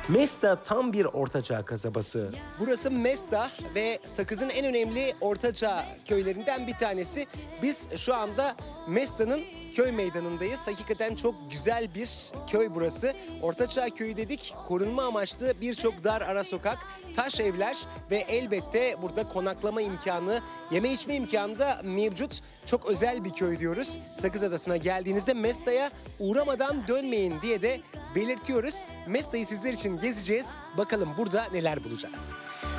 Mesta tam bir ortaçağ kasabası. Burası Mesta ve Sakız'ın en önemli ortaçağ köylerinden bir tanesi. Biz şu anda Mesta'nın köy meydanındayız. Hakikaten çok güzel bir köy burası. Ortaçağ köyü dedik, korunma amaçlı birçok dar ara sokak, taş evler ve elbette burada konaklama imkanı, yeme içme imkanı da mevcut. Çok özel bir köy diyoruz. Sakız Adası'na geldiğinizde Mesta'ya uğramadan dönmeyin diye de belirtiyoruz. Mesta'yı sizler için gezeceğiz. Bakalım burada neler bulacağız.